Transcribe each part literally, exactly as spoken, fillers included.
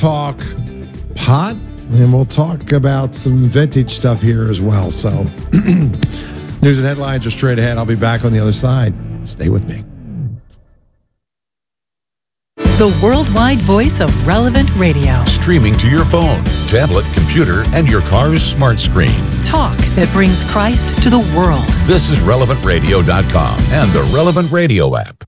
Talk pot, and we'll talk about some vintage stuff here as well. So, news and headlines are straight ahead. I'll be back on the other side. Stay with me. The worldwide voice of Relevant Radio. Streaming to your phone, tablet, computer, and your car's smart screen. Talk that brings Christ to the world. This is relevant radio dot com and the Relevant Radio app.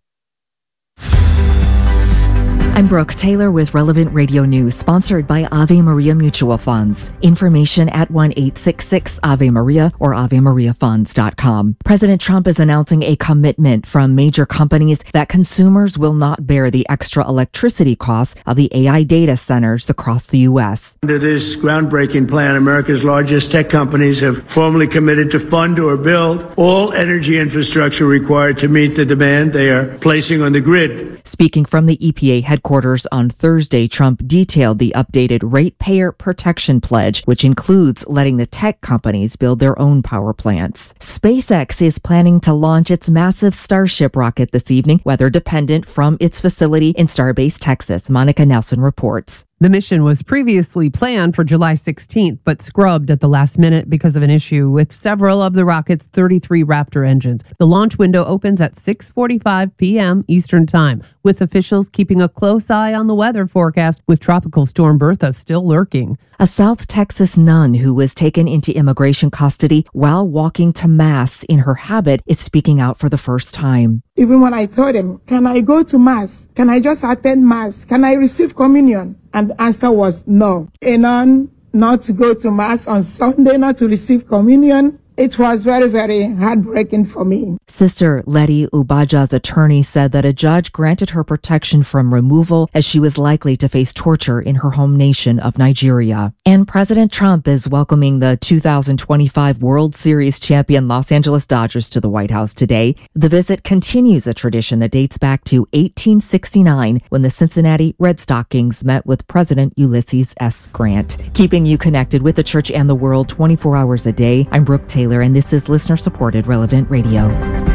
I'm Brooke Taylor with Relevant Radio News, sponsored by Ave Maria Mutual Funds. Information at one eight six six Ave Maria or ave maria funds dot com. President Trump is announcing a commitment from major companies that consumers will not bear the extra electricity costs of the A I data centers across the U S. Under this groundbreaking plan, America's largest tech companies have formally committed to fund or build all energy infrastructure required to meet the demand they are placing on the grid. Speaking from the E P A headquarters on Thursday, Trump detailed the updated ratepayer protection pledge, which includes letting the tech companies build their own power plants. SpaceX is planning to launch its massive Starship rocket this evening, weather dependent, from its facility in Starbase, Texas. Monica Nelson reports. The mission was previously planned for July sixteenth, but scrubbed at the last minute because of an issue with several of the rocket's thirty-three Raptor engines. The launch window opens at six forty-five p.m. Eastern Time, with officials keeping a close eye on the weather forecast, with Tropical Storm Bertha still lurking. A South Texas nun who was taken into immigration custody while walking to Mass in her habit is speaking out for the first time. Even when I told him, can I go to Mass? Can I just attend Mass? Can I receive communion? And the answer was no. A nun not to go to Mass on Sunday, not to receive communion. It was very, very heartbreaking for me. Sister Letty Ubaja's attorney said that a judge granted her protection from removal as she was likely to face torture in her home nation of Nigeria. And President Trump is welcoming the two thousand twenty-five World Series champion Los Angeles Dodgers to the White House today. The visit continues a tradition that dates back to eighteen sixty-nine, when the Cincinnati Red Stockings met with President Ulysses S. Grant. Keeping you connected with the church and the world twenty-four hours a day, I'm Brooke Taylor, and this is listener-supported Relevant Radio.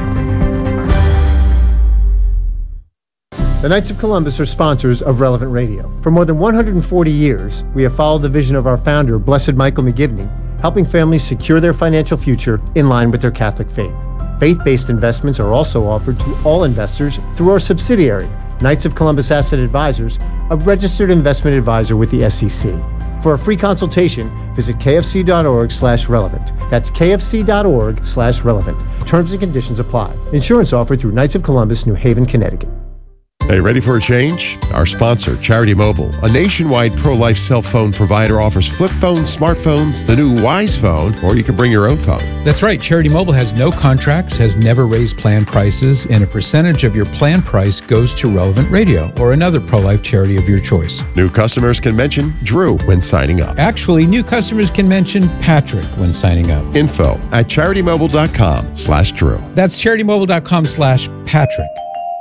The Knights of Columbus are sponsors of Relevant Radio. For more than one hundred forty years, we have followed the vision of our founder, Blessed Michael McGivney, helping families secure their financial future in line with their Catholic faith. Faith-based investments are also offered to all investors through our subsidiary, Knights of Columbus Asset Advisors, a registered investment advisor with the S E C. For a free consultation, visit kfc.org slash relevant. That's kfc.org slash relevant. Terms and conditions apply. Insurance offered through Knights of Columbus, New Haven, Connecticut. Hey, ready for a change? Our sponsor, Charity Mobile, a nationwide pro-life cell phone provider, offers flip phones, smartphones, the new Wise phone, or you can bring your own phone. That's right. Charity Mobile has no contracts, has never raised plan prices, and a percentage of your plan price goes to Relevant Radio or another pro-life charity of your choice. New customers can mention Drew when signing up. Actually, new customers can mention Patrick when signing up. Info at charitymobile.com slash Drew. That's charitymobile.com slash Patrick.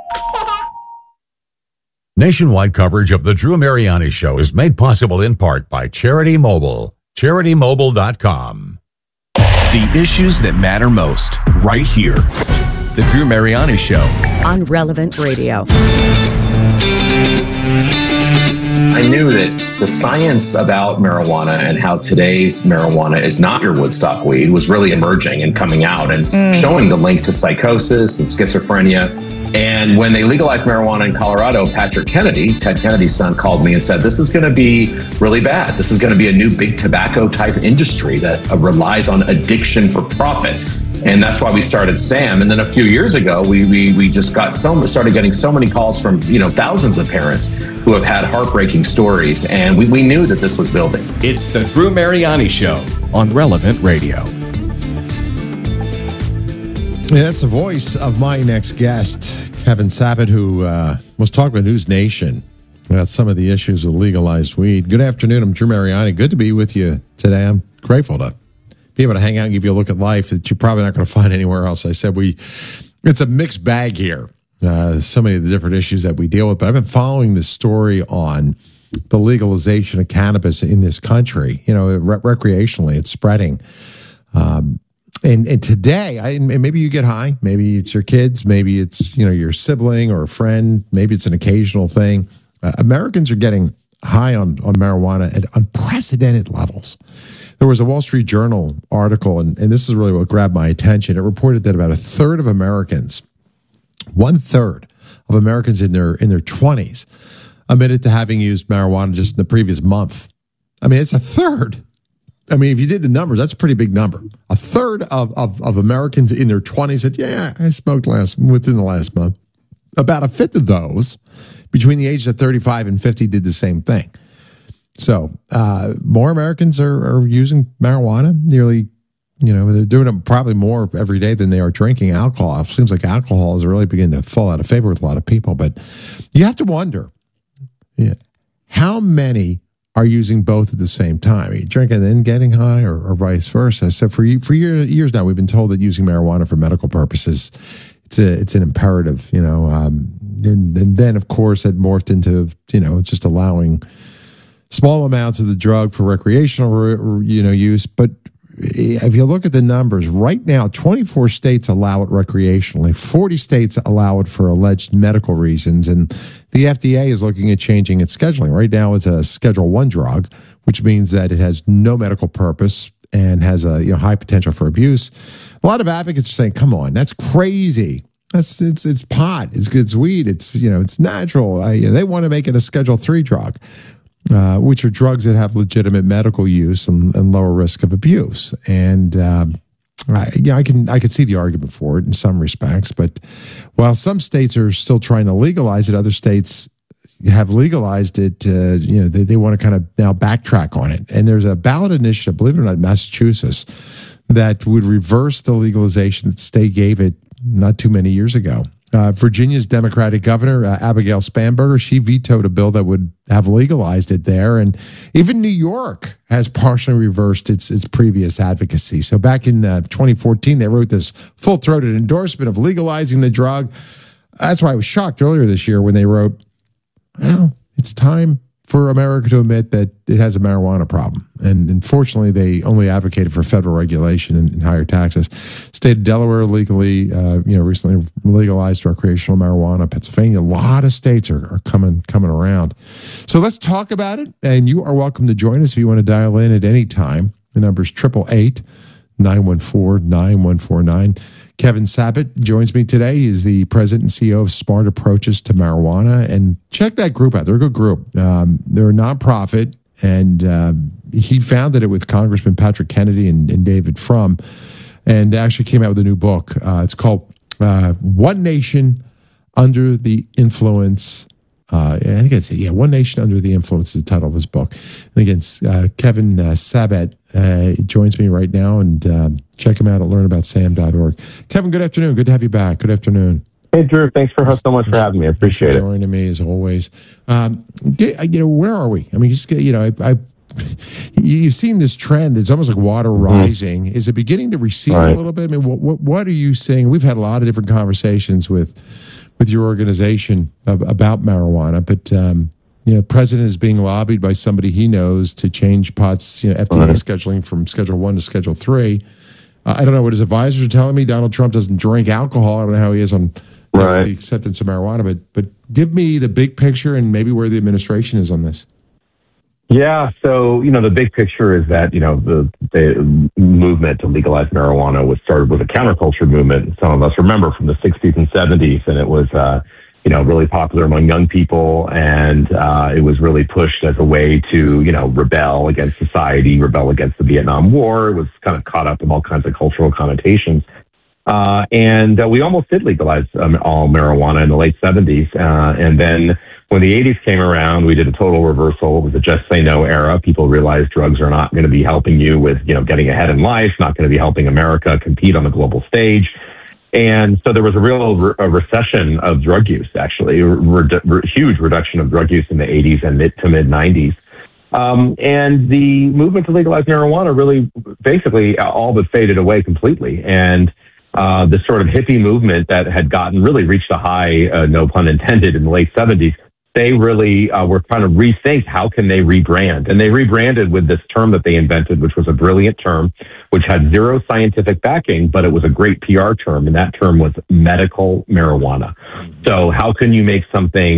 Nationwide coverage of the Drew Mariani Show is made possible in part by Charity Mobile. charity mobile dot com. The issues that matter most, right here. The Drew Mariani Show. On Relevant Radio. I knew that the science about marijuana and how today's marijuana is not your Woodstock weed was really emerging and coming out and mm. showing the link to psychosis and schizophrenia. And when they legalized marijuana in Colorado, Patrick Kennedy, Ted Kennedy's son, called me and said, this is going to be really bad. This is going to be a new big tobacco type industry that uh, relies on addiction for profit. And that's why we started SAM. And then a few years ago, we we we just got so started getting so many calls from, you know, thousands of parents who have had heartbreaking stories. And we, we knew that this was building. It's the Drew Mariani Show on Relevant Radio. Yeah, that's the voice of my next guest, Kevin Sappett, who uh, was talking with News Nation about some of the issues of legalized weed. Good afternoon. I'm Drew Mariani. Good to be with you today. I'm grateful to be able to hang out and give you a look at life that you're probably not going to find anywhere else. I said we, it's a mixed bag here. Uh, so many of the different issues that we deal with, but I've been following this story on the legalization of cannabis in this country. You know, re- recreationally, it's spreading. Um, And and today, I, and maybe you get high, maybe it's your kids, maybe it's, you know, your sibling or a friend, maybe it's an occasional thing. Uh, Americans are getting high on, on marijuana at unprecedented levels. There was a Wall Street Journal article, and, and this is really what grabbed my attention. It reported that about a third of Americans, one third of Americans in their in their twenties, admitted to having used marijuana just in the previous month. I mean, it's a third. I mean, if you did the numbers, that's a pretty big number. A third of, of, of Americans in their twenties said, yeah, I smoked last within the last month. About a fifth of those between the ages of thirty-five and fifty did the same thing. So uh, more Americans are, are using marijuana. Nearly, you know, they're doing it probably more every day than they are drinking alcohol. It seems like alcohol is really beginning to fall out of favor with a lot of people. But you have to wonder, yeah, how many are using both at the same time? Are you drinking and then getting high, or, or vice versa? So for for year, years now, we've been told that using marijuana for medical purposes, it's a it's an imperative, you know. Um, and, and then, of course, it morphed into, you know, just allowing small amounts of the drug for recreational, you know, use. But if you look at the numbers right now, twenty-four states allow it recreationally, forty states allow it for alleged medical reasons, and the F D A is looking at changing its scheduling. Right now, it's a Schedule One drug, which means that it has no medical purpose and has a you know high potential for abuse. A lot of advocates are saying, "Come on, that's crazy. That's it's it's pot. It's it's weed. It's you know it's natural." I, you know, they want to make it a Schedule Three drug. Uh, which are drugs that have legitimate medical use and, and lower risk of abuse. And um, I, you know, I can I can see the argument for it in some respects. But while some states are still trying to legalize it, other states have legalized it. Uh, you know, they, they want to kind of now backtrack on it. And there's a ballot initiative, believe it or not, in Massachusetts, that would reverse the legalization that the state gave it not too many years ago. Uh, Virginia's Democratic governor, uh, Abigail Spanberger, she vetoed a bill that would have legalized it there. And even New York has partially reversed its its previous advocacy. So back in uh, twenty fourteen, they wrote this full-throated endorsement of legalizing the drug. That's why I was shocked earlier this year when they wrote, well, it's time for America to admit that it has a marijuana problem. And unfortunately, they only advocated for federal regulation and, and higher taxes. State of Delaware legally, uh, you know, recently legalized recreational marijuana. Pennsylvania, a lot of states are, are coming coming around. So let's talk about it. And you are welcome to join us if you want to dial in at any time. The number is eight eight eight, nine one four, nine one four nine. Kevin Sabet joins me today. He's the president and C E O of Smart Approaches to Marijuana. And check that group out. They're a good group. Um, they're a nonprofit, and um, he founded it with Congressman Patrick Kennedy and, and David Frum, and actually came out with a new book. Uh, it's called uh, One Nation Under the Influence. Uh, I think it's, yeah, One Nation Under the Influence is the title of his book. And again, uh, Kevin uh, Sabet uh, joins me right now, and uh, check him out at learn about sam dot org. Kevin, good afternoon. Good to have you back. Good afternoon. Hey, Drew. Thanks for so much for having me. I appreciate it. Joining me as always. Um, get, you know, where are we? I mean, just get, you know, I, I you've seen this trend. It's almost like water rising. Mm-hmm. Is it beginning to recede right. a little bit? I mean, what, what what are you seeing? We've had a lot of different conversations with with your organization about marijuana, but um, you know, the president is being lobbied by somebody he knows to change pot's you know F D A right. scheduling from Schedule One to Schedule Three. Uh, I don't know what his advisors are telling me. Donald Trump doesn't drink alcohol. I don't know how he is on right. know, the acceptance of marijuana, but but give me the big picture and maybe where the administration is on this. Yeah, so, you know, the big picture is that, you know, the, the movement to legalize marijuana was started with a counterculture movement. Some of us remember from the sixties and seventies, and it was, uh, you know, really popular among young people, and uh, it was really pushed as a way to, you know, rebel against society, rebel against the Vietnam War. It was kind of caught up in all kinds of cultural connotations. Uh, and uh, we almost did legalize um, all marijuana in the late seventies, uh, and then when the eighties came around, we did a total reversal. It was a just say no era. People realized drugs are not going to be helping you with, you know, getting ahead in life, not going to be helping America compete on the global stage. And so there was a real re- a recession of drug use, actually, a re- re- huge reduction of drug use in the eighties and mid to mid nineties. Um, and the movement to legalize marijuana really basically all but faded away completely. And uh, this sort of hippie movement that had gotten really reached a high, uh, no pun intended, in the late seventies, they really uh, were trying to rethink how can they rebrand. And they rebranded with this term that they invented, which was a brilliant term, which had zero scientific backing, but it was a great P R term. And that term was medical marijuana. So how can you make something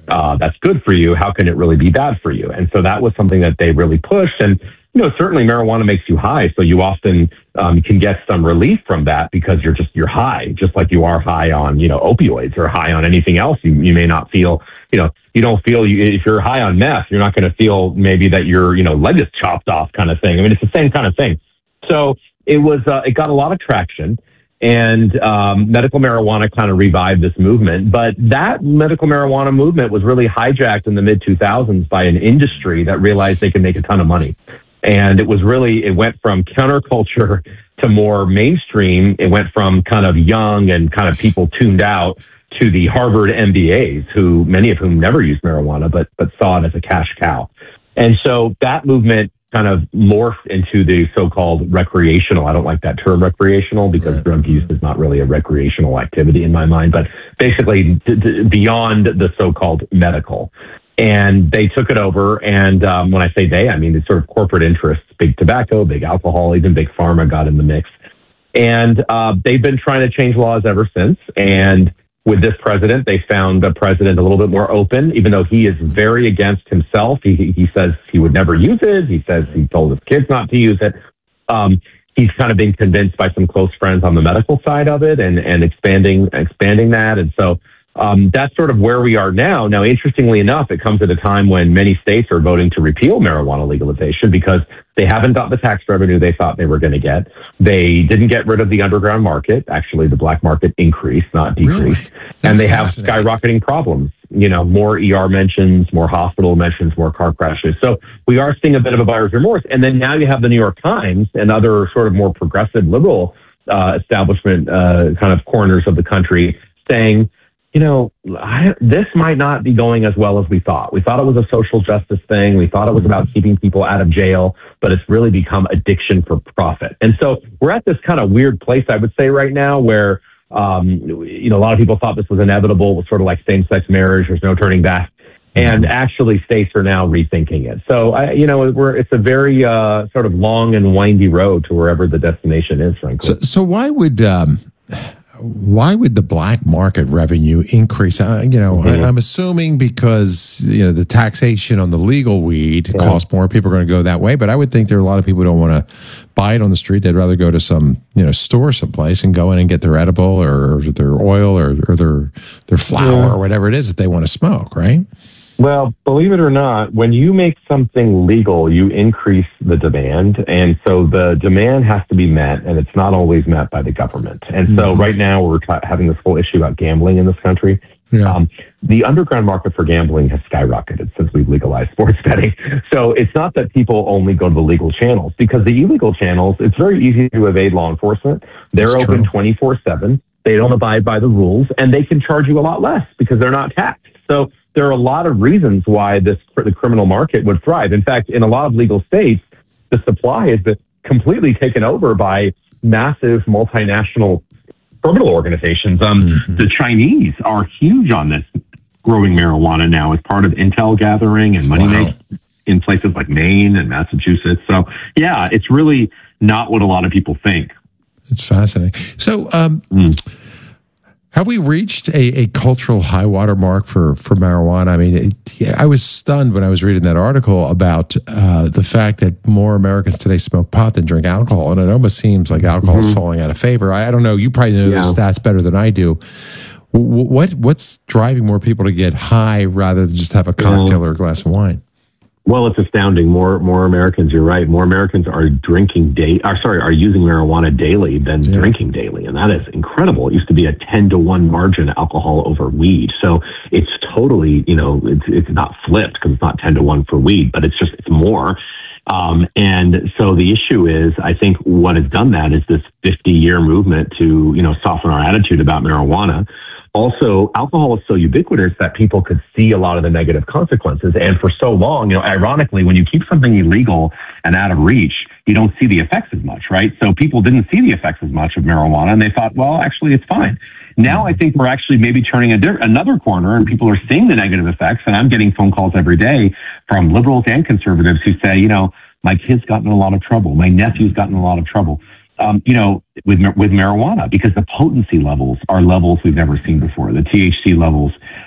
uh, that's good for you, how can it really be bad for you? And so that was something that they really pushed. And, you know, certainly marijuana makes you high. So you often um, can get some relief from that because you're just, you're high, just like you are high on, you know, opioids or high on anything else. You, you may not feel, you know, you don't feel, you, if you're high on meth, you're not going to feel maybe that your, you know, leg is chopped off kind of thing. I mean, it's the same kind of thing. So it was, uh, it got a lot of traction. And um, medical marijuana kind of revived this movement. But that medical marijuana movement was really hijacked in the mid two thousands by an industry that realized they could make a ton of money. And it was really, it went from counterculture to more mainstream. It went from kind of young and kind of people tuned out to the Harvard M B As, who many of whom never used marijuana, but but saw it as a cash cow. And so that movement kind of morphed into the so-called recreational. I don't like that term recreational because right. drug use is not really a recreational activity in my mind, but basically d- d- beyond the so-called medical. And they took it over. And um, when I say they, I mean the sort of corporate interests, big tobacco, big alcohol, even big pharma got in the mix. And uh, they've been trying to change laws ever since. And with this president, they found the president a little bit more open, even though he is very against himself. He he says he would never use it. He says he told his kids not to use it. Um, he's kind of being convinced by some close friends on the medical side of it and, and expanding expanding that. And so um, that's sort of where we are now. Now, interestingly enough, it comes at a time when many states are voting to repeal marijuana legalization because they haven't got the tax revenue they thought they were going to get. They didn't get rid of the underground market. Actually, the black market increased, not decreased. Really? And they have skyrocketing problems. You know, more E R mentions, more hospital mentions, more car crashes. So we are seeing a bit of a buyer's remorse. And then now you have the New York Times and other sort of more progressive liberal uh, establishment uh, kind of corners of the country saying, you know, I, this might not be going as well as we thought. We thought it was a social justice thing. We thought it was about keeping people out of jail, but it's really become addiction for profit. And so we're at this kind of weird place, I would say right now, where, um, you know, a lot of people thought this was inevitable. It was sort of like same-sex marriage. There's no turning back. And actually states are now rethinking it. So, I, you know, we're, it's a very uh, sort of long and windy road to wherever the destination is, frankly. So, so why would... Um Why would the black market revenue increase? Uh, you know, mm-hmm. I, I'm assuming because, you know, the taxation on the legal weed yeah. costs more. People are going to go that way. But I would think there are a lot of people who don't want to buy it on the street. They'd rather go to some, you know, store someplace and go in and get their edible or their oil or, or their their flour yeah. or whatever it is that they want to smoke, right? Well, believe it or not, when you make something legal, you increase the demand. And so the demand has to be met, and it's not always met by the government. And mm-hmm. so right now we're t- having this whole issue about gambling in this country. Yeah. Um, the underground market for gambling has skyrocketed since we've legalized sports betting. So it's not that people only go to the legal channels, because the illegal channels, it's very easy to evade law enforcement. They're That's open twenty-four seven. They don't abide by the rules, and they can charge you a lot less because they're not taxed. So there are a lot of reasons why this the criminal market would thrive. In fact, in a lot of legal states, the supply has been completely taken over by massive multinational criminal organizations. Um, mm-hmm. The Chinese are huge on this, growing marijuana now as part of intel gathering and money wow. making in places like Maine and Massachusetts. So, yeah, it's really not what a lot of people think. It's fascinating. So, um, mm. have we reached a, a cultural high water mark for, for marijuana? I mean, it, yeah, I was stunned when I was reading that article about uh, the fact that more Americans today smoke pot than drink alcohol. And it almost seems like alcohol is mm-hmm. falling out of favor. I, I don't know. You probably know yeah. those stats better than I do. What What's driving more people to get high rather than just have a cocktail yeah. or a glass of wine? Well, it's astounding. More more Americans, you're right, more Americans are drinking day, or sorry, are using marijuana daily than yeah. drinking daily. And that is incredible. It used to be a ten to one margin alcohol over weed. So it's totally, you know, it's it's not flipped because it's not ten to one for weed, but it's just, it's more. Um, and so the issue is, I think what has done that is this fifty year movement to, you know, soften our attitude about marijuana. Also, alcohol is so ubiquitous that people could see a lot of the negative consequences. And for so long, you know, ironically, when you keep something illegal and out of reach, you don't see the effects as much, right? So people didn't see the effects as much of marijuana, and they thought, well, actually, it's fine. Now I think we're actually maybe turning a di- another corner, and people are seeing the negative effects. And I'm getting phone calls every day from liberals and conservatives who say, you know, my kid's gotten in a lot of trouble. My nephew's gotten in a lot of trouble. Um, you know, with with marijuana, because the potency levels are levels we've never seen before. The T H C levels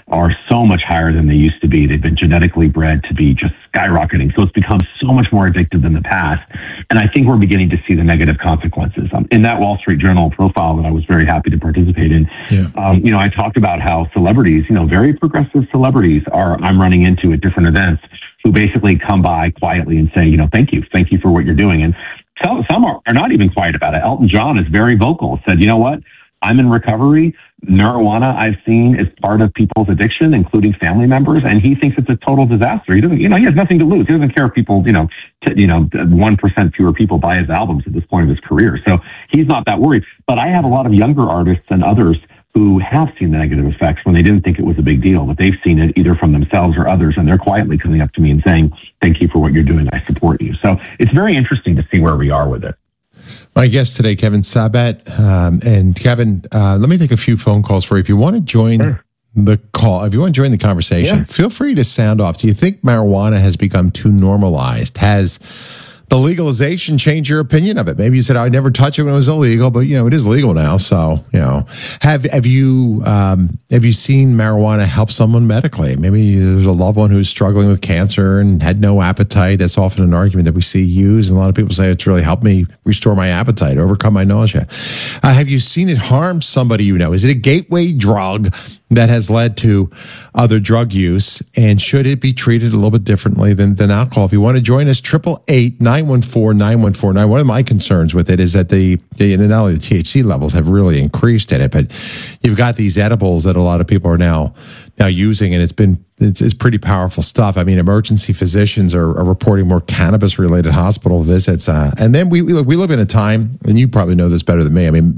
are so much higher than they used to be. They've been genetically bred to be just skyrocketing. So it's become so much more addictive than the past. And I think we're beginning to see the negative consequences. Um, in that Wall Street Journal profile that I was very happy to participate in, yeah. um, you know, I talked about how celebrities, you know, very progressive celebrities are, I'm running into at different events, who basically come by quietly and say, you know, thank you, thank you for what you're doing. And some, some are, are not even quiet about it. Elton John is very vocal, said, you know what, I'm in recovery. Marijuana I've seen is part of people's addiction, including family members, and he thinks it's a total disaster. He doesn't, you know, he has nothing to lose. He doesn't care if people, you know, t- you know, one percent fewer people buy his albums at this point of his career. So he's not that worried. But I have a lot of younger artists and others who have seen the negative effects when they didn't think it was a big deal, but they've seen it either from themselves or others, and they're quietly coming up to me and saying, thank you for what you're doing. I support you. So it's very interesting to see where we are with it. My guest today, Kevin Sabet. Um, and Kevin, uh, let me take a few phone calls for you. If you want to join sure. the call, if you want to join the conversation, yeah. feel free to sound off. Do you think marijuana has become too normalized? Has the legalization change your opinion of it? Maybe you said, I never touched it when it was illegal, but you know, it is legal now. So, you know, have, have you, um, have you seen marijuana help someone medically? Maybe there's a loved one who's struggling with cancer and had no appetite. That's often an argument that we see used. And a lot of people say it's really helped me restore my appetite, overcome my nausea. Uh, have you seen it harm somebody you know? Is it a gateway drug that has led to other drug use? And should it be treated a little bit differently than, than alcohol? If you want to join us, triple eight, nine one four, nine one four nine. One of my concerns with it is that the, the not only the T H C levels have really increased in it, but you've got these edibles that a lot of people are now now using, and it's been it's, it's pretty powerful stuff. I mean, emergency physicians are, are reporting more cannabis-related hospital visits, uh, and then we we live in a time, and you probably know this better than me. I mean,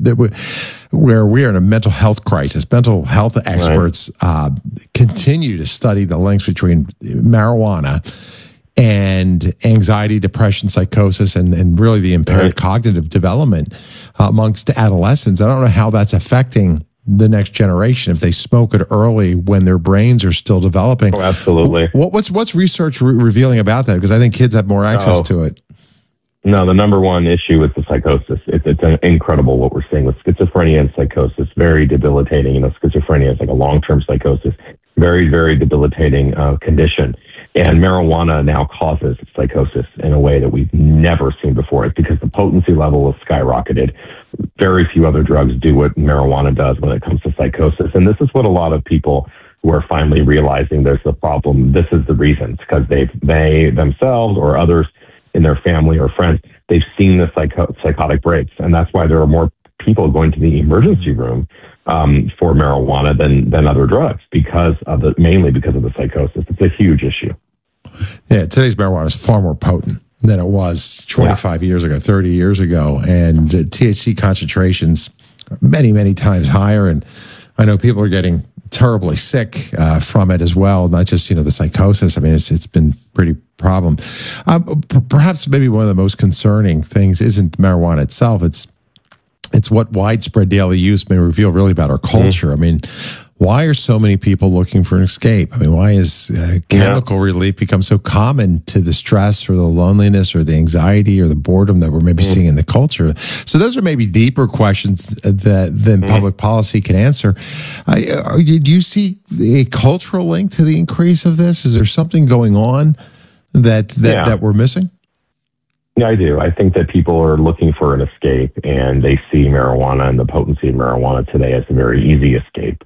where we are in a mental health crisis. Mental health experts right. uh, continue to study the links between marijuana and anxiety, depression, psychosis, and, and really the impaired right. cognitive development uh, amongst adolescents. I don't know how that's affecting the next generation if they smoke it early when their brains are still developing. Oh, absolutely. What, what's what's research re- revealing about that? Because I think kids have more access oh. to it. No, the number one issue is the psychosis. It, it's an incredible what we're seeing with schizophrenia and psychosis. Very debilitating. You know, schizophrenia is like a long-term psychosis. Very, very debilitating uh, condition. And marijuana now causes psychosis in a way that we've never seen before. It's because the potency level has skyrocketed. Very few other drugs do what marijuana does when it comes to psychosis. And this is what a lot of people who are finally realizing there's a problem. This is the reason. It's because they've, they themselves or others in their family or friends, they've seen the psycho- psychotic breaks. And that's why there are more people going to the emergency room um, for marijuana than, than other drugs, because of the, mainly because of the psychosis. It's a huge issue. Yeah, today's marijuana is far more potent than it was twenty-five yeah. years ago, thirty years ago. And uh, T H C concentrations many, many times higher. And I know people are getting terribly sick uh, from it as well. Not just, you know, the psychosis. I mean, it's it's been pretty problem. Um, p- perhaps maybe one of the most concerning things isn't marijuana itself. It's it's what widespread daily use may reveal really about our culture. Mm-hmm. I mean, why are so many people looking for an escape? I mean, why has uh, chemical yeah. relief become so common to the stress or the loneliness or the anxiety or the boredom that we're maybe mm. seeing in the culture? So those are maybe deeper questions that than mm. public policy can answer. Uh, do you see a cultural link to the increase of this? Is there something going on that that, yeah. that we're missing? Yeah, I do. I think that people are looking for an escape, and they see marijuana and the potency of marijuana today as a very easy escape.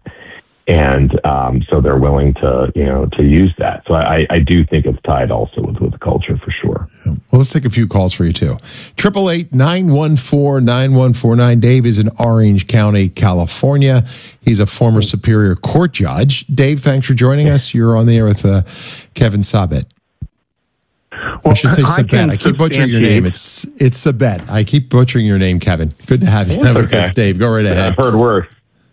And um, so they're willing to, you know, to use that. So I, I do think it's tied also with, with the culture for sure. Well, let's take a few calls for you too. Triple eight nine one four nine one four nine. Dave is in Orange County, California. He's a former Superior Court judge. Dave, thanks for joining us. You're on the air with uh, Kevin Sabet. Well, I should say I Sabet. I keep butchering your name. It's it's Sabet. I keep butchering your name, Kevin. Good to have you. Okay. With us, Dave. Go right ahead. I've heard worse.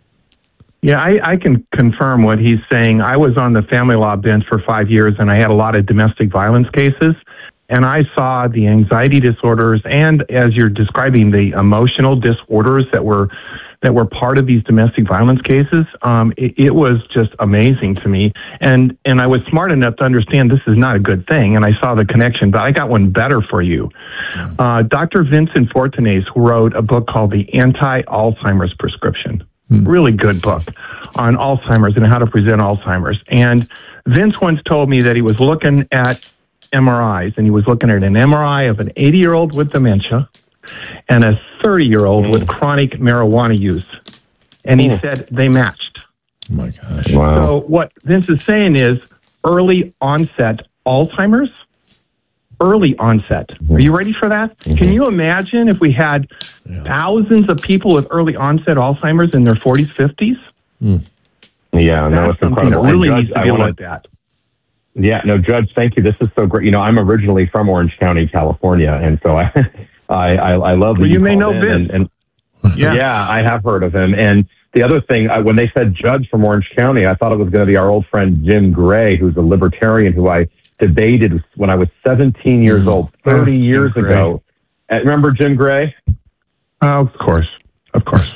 Yeah, I, I can confirm what he's saying. I was on the family law bench for five years, and I had a lot of domestic violence cases. And I saw the anxiety disorders, and as you're describing, the emotional disorders that were that were part of these domestic violence cases. Um, it, it was just amazing to me. And and I was smart enough to understand this is not a good thing, and I saw the connection. But I got one better for you. Uh, Doctor Vincent Fortunes wrote a book called The Anti-Alzheimer's Prescription. really good book on Alzheimer's and how to present Alzheimer's. And Vince once told me that he was looking at M R Is, and he was looking at an M R I of an eighty-year-old with dementia and a thirty-year-old with chronic marijuana use. And he said they matched. Oh, my gosh. Wow. So what Vince is saying is early onset Alzheimer's, early onset. Are you ready for that? Mm-hmm. Can you imagine if we had yeah. thousands of people with early onset Alzheimer's in their forties, fifties? Mm. Yeah, That's no, it's something incredible. that really Judge, needs to I be wanna, looked at. Yeah, no, Judge, thank you. This is so great. You know, I'm originally from Orange County, California, and so I I, I, I love that well, you, you may know in Vince. And, and yeah. yeah, I have heard of him. And the other thing, I, when they said judge from Orange County, I thought it was going to be our old friend Jim Gray, who's a libertarian who I debated when I was seventeen years mm-hmm. old, thirty oh, years Jim ago. Uh, remember Jim Gray? Oh, of course. Of course.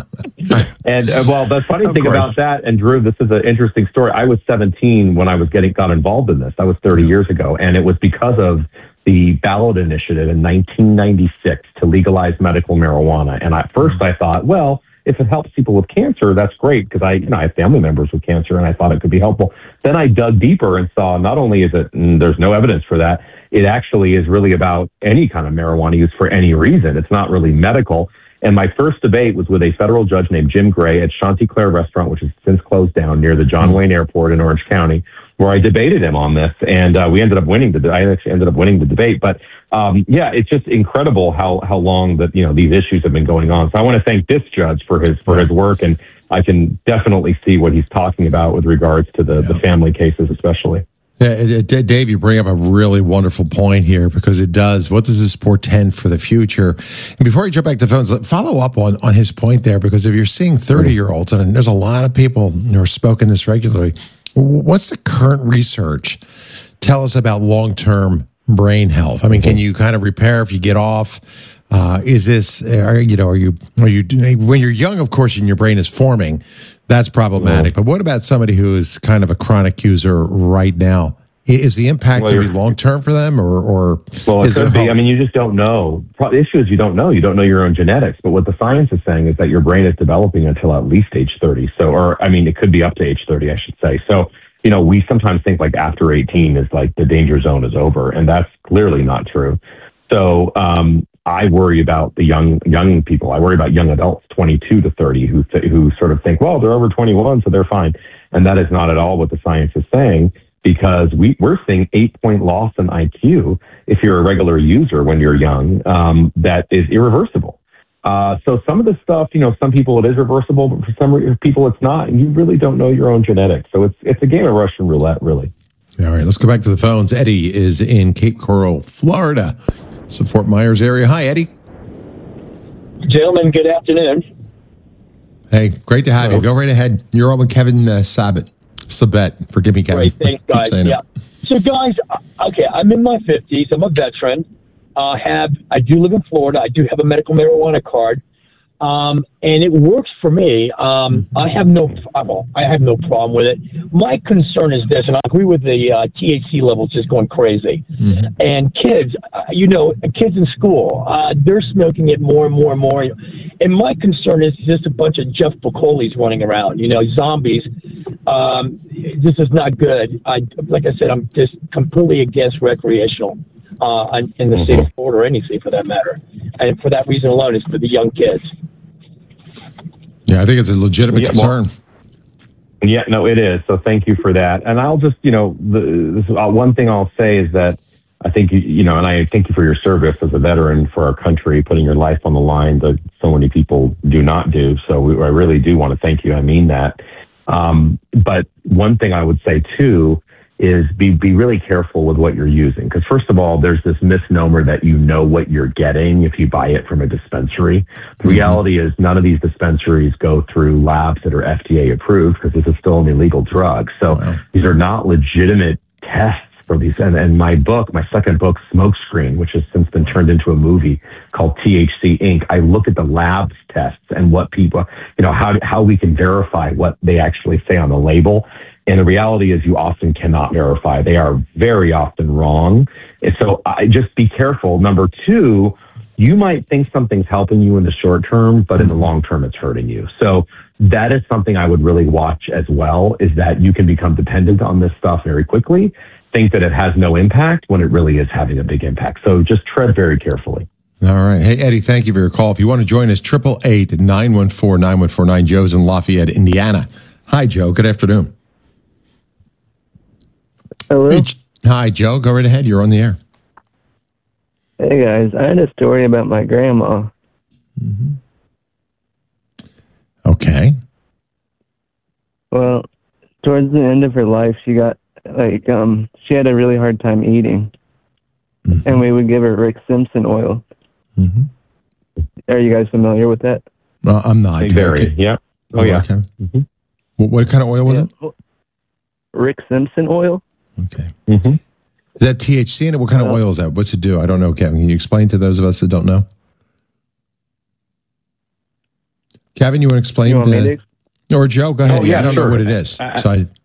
and uh, well, the funny of thing course. about that, and Drew, this is an interesting story. I was seventeen when I was getting got involved in this. That was thirty years ago, and it was because of the ballot initiative in nineteen ninety-six to legalize medical marijuana. And at first, I thought, well, if it helps people with cancer, that's great, because I, you know, I have family members with cancer, and I thought it could be helpful. Then I dug deeper and saw not only is it, and there's no evidence for that, it actually is really about any kind of marijuana use for any reason. It's not really medical. And my first debate was with a federal judge named Jim Gray at Chanticleer Restaurant, which has since closed down near the John Wayne Airport in Orange County, where I debated him on this, and uh, we ended up winning the. I actually ended up winning the debate. But um, yeah, it's just incredible how how long that you know these issues have been going on. So I want to thank this judge for his for his work, and I can definitely see what he's talking about with regards to the, yeah. the family cases, especially. Yeah, Dave, you bring up a really wonderful point here, because it does. What does this portend for the future? And before you jump back to phones, follow up on, on his point there, because if you're seeing thirty-year-olds, and there's a lot of people who are smoking this regularly, what's the current research tell us about long-term brain health? I mean, can you kind of repair if you get off? Uh, is this, are, you know, are you, are you, when you're young, of course, and your brain is forming, that's problematic. But what about somebody who is kind of a chronic user right now? Is the impact well, going to be long-term for them, or, or well, it is could it be. I mean, you just don't know. The issue is you don't know. You don't know your own genetics. But what the science is saying is that your brain is developing until at least age thirty. So, or I mean, it could be up to age thirty, I should say. So, you know, we sometimes think like after eighteen is like the danger zone is over, and that's clearly not true. So, um, I worry about the young young people. I worry about young adults, twenty-two to thirty, who th- who sort of think, well, they're over twenty-one, so they're fine. And that is not at all what the science is saying, because we, we're seeing eight-point loss in I Q if you're a regular user when you're young, um, that is irreversible. Uh, so some of the stuff, you know, some people it is reversible, but for some people it's not, and you really don't know your own genetics. So it's it's a game of Russian roulette, really. All right, let's go back to the phones. Eddie is in Cape Coral, Florida. So Fort Myers area. Hi, Eddie. Gentlemen, good afternoon. Hey, great to have Hello. you. Go right ahead. You're on with Kevin uh, Sabat. Sabat. Forgive me, Kevin. Great, thanks, guys. Yeah. It. So, guys, okay, I'm in my fifties. I'm a veteran. Uh, have I do live in Florida. I do have a medical marijuana card, um, and it works for me. Um, mm-hmm. I have no, well, I have no problem with it. My concern is this, and I agree with the uh, T H C levels just going crazy. Mm-hmm. And kids, uh, you know, kids in school, uh, they're smoking it more and more and more. And my concern is just a bunch of Jeff Bucolis running around, you know, zombies. Um, this is not good. I, like I said, I'm just completely against recreational uh, in the state of Florida, or any state for that matter. And for that reason alone, it's for the young kids. Yeah, I think it's a legitimate yeah, concern. Well, yeah, no, it is. So thank you for that. And I'll just, you know, the, this, uh, one thing I'll say is that I think, you, you know, and I thank you for your service as a veteran for our country, putting your life on the line that so many people do not do. So we, I really do want to thank you. I mean that. Um, but one thing I would say, too, is be be really careful with what you're using. Because first of all, there's this misnomer that you know what you're getting if you buy it from a dispensary. The mm-hmm. reality is none of these dispensaries go through labs that are F D A approved, because this is still an illegal drug. So wow. these are not legitimate tests for these. And, and my book, my second book, Smokescreen, which has since been turned into a movie called T H C Incorporated. I look at the labs tests and what people, you know, how how we can verify what they actually say on the label. And the reality is you often cannot verify. They are very often wrong. And so I just be careful. Number two, you might think something's helping you in the short term, but in the long term, it's hurting you. So that is something I would really watch as well, is that you can become dependent on this stuff very quickly, think that it has no impact when it really is having a big impact. So just tread very carefully. All right. Hey, Eddie, thank you for your call. If you want to join us, eight eight eight, nine one four, nine one four nine. Joe's in Lafayette, Indiana. Hi, Joe. Good afternoon. Hello. Hey, hi, Joe. Go right ahead. You're on the air. Hey, guys. I had a story about my grandma. Mm-hmm. Okay. Well, towards the end of her life, she got, like, um, she had a really hard time eating. Mm-hmm. And we would give her Rick Simpson oil. Mm-hmm. Are you guys familiar with that? No, I'm not. Very, yeah. Oh, yeah. Okay. Mm-hmm. What, what kind of oil was yeah. it? Rick Simpson oil. Okay. Mm-hmm. Is that T H C in it? What kind uh, of oil is that? What's it do? I don't know, Kevin. Can you explain to those of us that don't know? Kevin, you want to explain? You want the, me to? Or Joe, go ahead. Oh, yeah, I don't sure. know what it is. Uh, so I,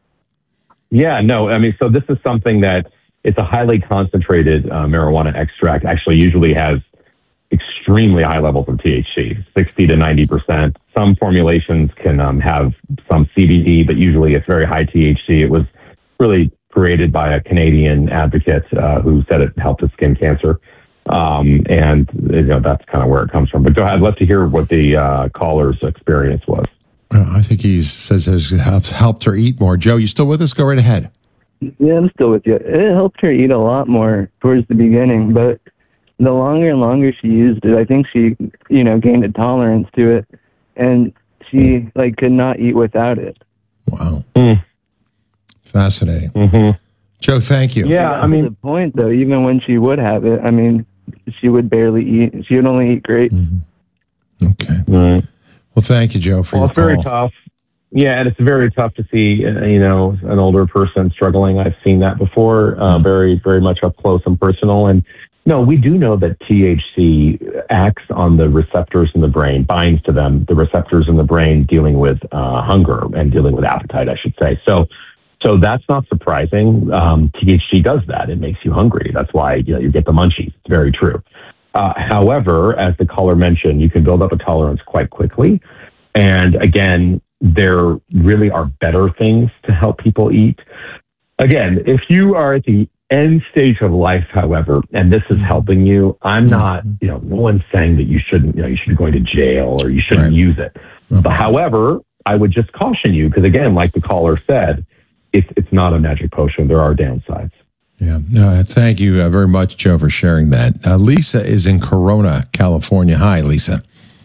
yeah, no. I mean, so this is something that it's a highly concentrated uh, marijuana extract. Actually, usually has extremely high levels of T H C, sixty to ninety percent. Some formulations can um, have some C B D, but usually it's very high T H C. It was really created by a Canadian advocate uh, who said it helped with skin cancer. Um, and you know, that's kind of where it comes from. But go ahead. I'd love to hear what the uh, caller's experience was. Uh, I think he says it has helped her eat more. Joe, you still with us? Go right ahead. Yeah, I'm still with you. It helped her eat a lot more towards the beginning, but the longer and longer she used it, I think she, you know, gained a tolerance to it, and she like could not eat without it. Wow. Mm. Fascinating. Mm-hmm. Joe, thank you. Yeah, I mean, the point though, even when she would have it, I mean, she would barely eat. She would only eat grapes. Mm-hmm. Okay. Right. Well, thank you, Joe, for well, your it's very call. tough. Yeah, and it's very tough to see, uh, you know, an older person struggling. I've seen that before, uh, mm-hmm. very, very much up close and personal. And no, we do know that T H C acts on the receptors in the brain, binds to them, the receptors in the brain dealing with uh, hunger and dealing with appetite, I should say. So, so that's not surprising. Um, T H C does that. It makes you hungry. That's why, you know, you get the munchies. It's very true. Uh, however, as the caller mentioned, you can build up a tolerance quite quickly. And again, there really are better things to help people eat. Again, if you are at the end stage of life, however, and this is helping you, I'm not, you know, no one's saying that you shouldn't, you know, you should be going to jail or you shouldn't right. use it. Okay. But however, I would just caution you, because again, like the caller said, it's, it's not a magic potion. There are downsides. Yeah. Uh, thank you uh, very much, Joe, for sharing that. Uh, Lisa is in Corona, California. Hi, Lisa.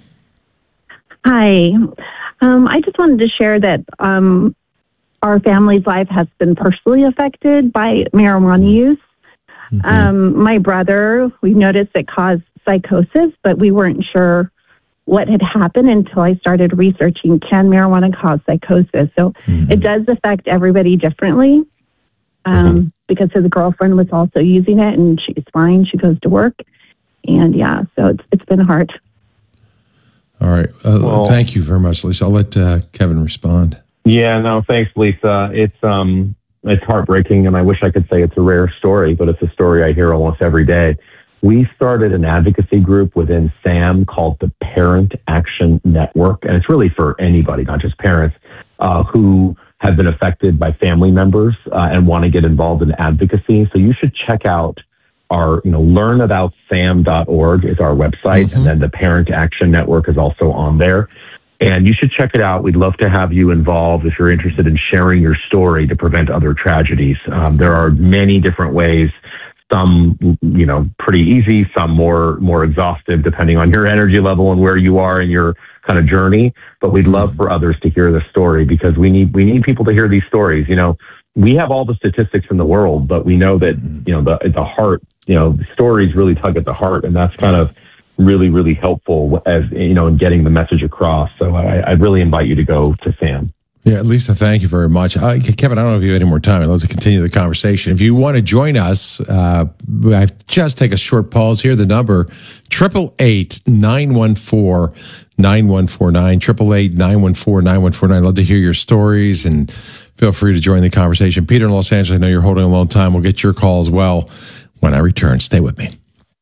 Hi. Um, I just wanted to share that um, our family's life has been personally affected by marijuana use. Mm-hmm. Um, my brother, we noticed it caused psychosis, but we weren't sure what had happened until I started researching, can marijuana cause psychosis? So mm-hmm. it does affect everybody differently. Um, mm-hmm. Because his girlfriend was also using it, and she's fine. She goes to work, and yeah, so it's it's been hard. All right, uh, well, thank you very much, Lisa. I'll let uh, Kevin respond. Yeah, no, thanks, Lisa. It's um, it's heartbreaking, and I wish I could say it's a rare story, but it's a story I hear almost every day. We started an advocacy group within SAM called the Parent Action Network, and it's really for anybody, not just parents, uh, who have been affected by family members uh, and want to get involved in advocacy. So you should check out our, you know, learn about sam dot org is our website. Mm-hmm. And then the Parent Action Network is also on there. And you should check it out. We'd love to have you involved if you're interested in sharing your story to prevent other tragedies. Um, there are many different ways. Some, you know, pretty easy, some more more exhaustive, depending on your energy level and where you are in your kind of journey. But we'd love for others to hear the story, because we need we need people to hear these stories. You know, we have all the statistics in the world, but we know that, you know, the the heart, you know, the stories really tug at the heart, and that's kind of really, really helpful as, you know, in getting the message across. So I, I'd really invite you to go to SAM. Yeah, Lisa, thank you very much. Uh, Kevin, I don't know if you have any more time. I'd love to continue the conversation. If you want to join us, uh, I just take a short pause here. The number, eight eight eight, nine one four, nine one four nine, eight eight eight, nine one four, nine one four nine. I'd love to hear your stories, and feel free to join the conversation. Peter in Los Angeles, I know you're holding a long time. We'll get your call as well when I return. Stay with me.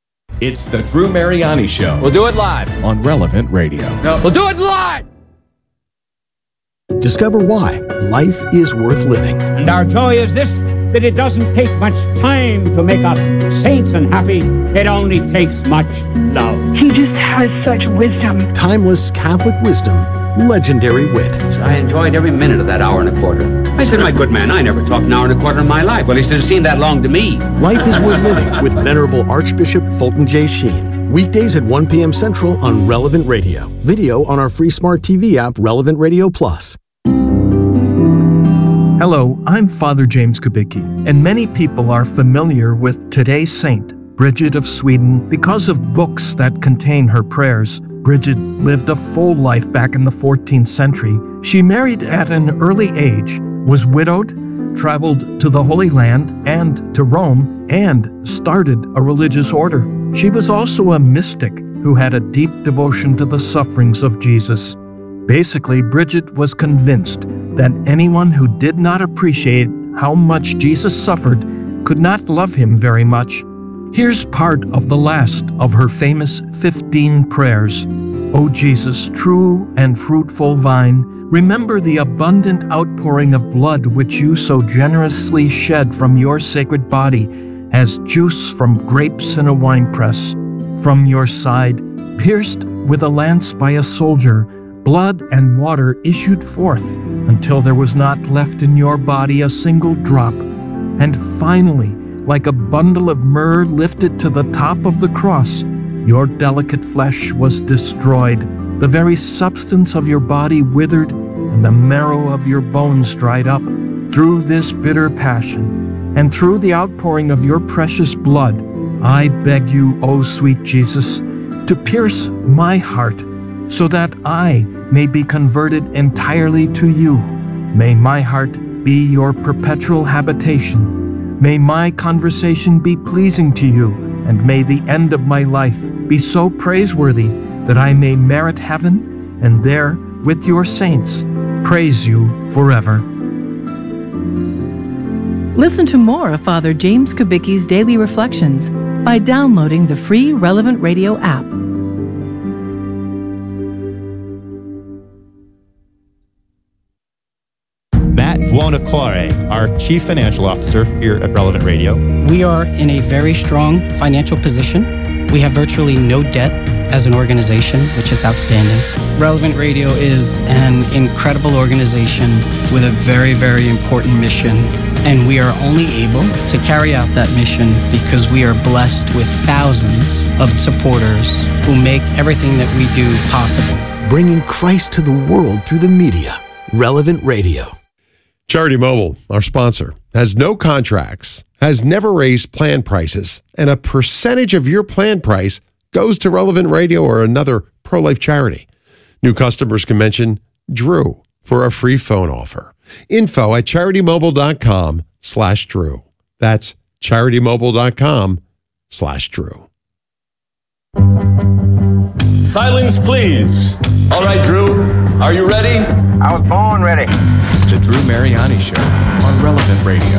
It's the Drew Mariani Show. We'll do it live on Relevant Radio. No, we'll do it live. Discover why life is worth living. And our joy is this, that it doesn't take much time to make us saints and happy. It only takes much love. He just has such wisdom. Timeless Catholic wisdom, legendary wit. I enjoyed every minute of that hour and a quarter. I said, my good man, I never talked an hour and a quarter in my life. Well, he should have seemed that long to me. Life is worth living with Venerable Archbishop Fulton J. Sheen. Weekdays at one p.m. Central on Relevant Radio. Video on our free smart T V app, Relevant Radio Plus. Hello, I'm Father James Kubicki, and many people are familiar with today's saint, Bridget of Sweden, because of books that contain her prayers. Bridget lived a full life back in the fourteenth century. She married at an early age, was widowed, traveled to the Holy Land and to Rome, and started a religious order. She was also a mystic who had a deep devotion to the sufferings of Jesus. Basically, Bridget was convinced that anyone who did not appreciate how much Jesus suffered could not love him very much. Here's part of the last of her famous fifteen prayers. O Jesus, true and fruitful vine, remember the abundant outpouring of blood which you so generously shed from your sacred body as juice from grapes in a winepress. From your side, pierced with a lance by a soldier, blood and water issued forth until there was not left in your body a single drop. And finally, like a bundle of myrrh lifted to the top of the cross, your delicate flesh was destroyed, the very substance of your body withered, and the marrow of your bones dried up. Through this bitter passion, and through the outpouring of your precious blood, I beg you, O sweet Jesus, to pierce my heart, so that I may be converted entirely to you. May my heart be your perpetual habitation. May my conversation be pleasing to you, and may the end of my life be so praiseworthy that I may merit heaven, and there, with your saints, praise you forever. Listen to more of Father James Kubicki's Daily Reflections by downloading the free Relevant Radio app. Matt Buonocore, our Chief Financial Officer here at Relevant Radio. We are in a very strong financial position. We have virtually no debt as an organization, which is outstanding. Relevant Radio is an incredible organization with a very, very important mission. And we are only able to carry out that mission because we are blessed with thousands of supporters who make everything that we do possible. Bringing Christ to the world through the media. Relevant Radio. Charity Mobile, our sponsor, has no contracts, has never raised plan prices, and a percentage of your plan price goes to Relevant Radio or another pro-life charity. New customers can mention Drew for a free phone offer. Info at CharityMobile.com slash Drew. That's CharityMobile.com slash Drew. Silence, please. All right, Drew, are you ready? I was born ready. The Drew Mariani Show on Relevant Radio.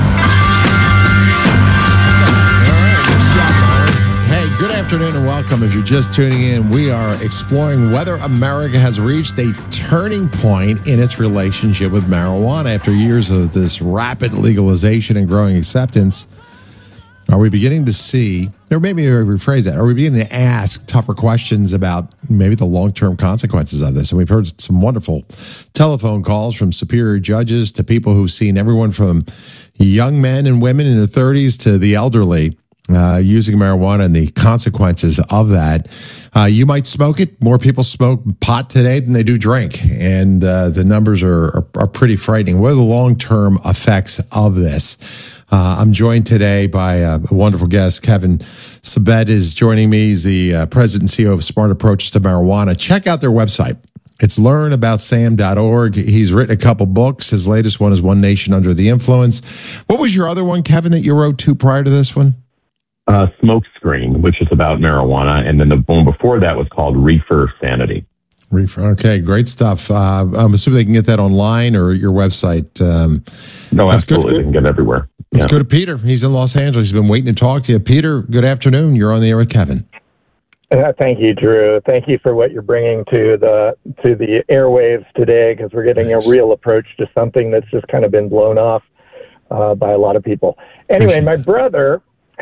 Hey, good afternoon and welcome. If you're just tuning in, we are exploring whether America has reached a turning point in its relationship with marijuana. After years of this rapid legalization and growing acceptance, are we beginning to see, or maybe rephrase that, are we beginning to ask tougher questions about maybe the long-term consequences of this? And we've heard some wonderful telephone calls from superior judges to people who've seen everyone from young men and women in their thirties to the elderly uh, using marijuana and the consequences of that. Uh, you might smoke it. More people smoke pot today than they do drink. And uh, the numbers are, are, are pretty frightening. What are the long-term effects of this? Uh, I'm joined today by a, a wonderful guest. Kevin Sabet is joining me. He's the uh, president and C E O of Smart Approaches to Marijuana. Check out their website. It's learn about sam dot org. He's written a couple books. His latest one is One Nation Under the Influence. What was your other one, Kevin, that you wrote to prior to this one? Uh, Smoke Screen, which is about marijuana. And then the one before that was called Reefer Sanity. Reefer. Okay, great stuff. Uh, I'm assuming they can get that online or your website. Um, no, absolutely. Good. They can get it everywhere. Let's yeah. go to Peter. He's in Los Angeles. He's been waiting to talk to you. Peter, good afternoon. You're on the air with Kevin. Uh, thank you, Drew. Thank you for what you're bringing to the to the airwaves today, because we're getting Thanks. a real approach to something that's just kind of been blown off uh, by a lot of people. Anyway, Appreciate my that. brother